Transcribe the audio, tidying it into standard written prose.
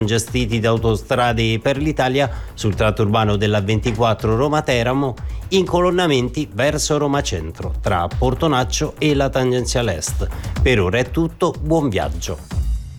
gestiti da Autostrade per l'Italia sul tratto urbano della 24 Roma-Teramo, incolonnamenti verso Roma Centro tra Portonaccio e la tangenziale est. Per ora è tutto, buon viaggio.